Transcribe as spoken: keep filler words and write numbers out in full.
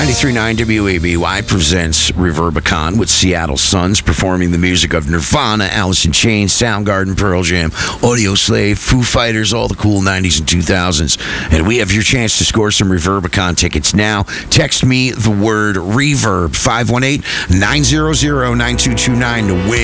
ninety-three point nine W A B Y presents Reverbicon with Seattle Suns performing the music of Nirvana, Alice in Chains, Soundgarden, Pearl Jam, Audio Slave, Foo Fighters, all the cool nineties and two thousands. And we have your chance to score some Reverbicon tickets now. Text me the word Reverb, five one eight, nine zero zero, nine two two nine to win.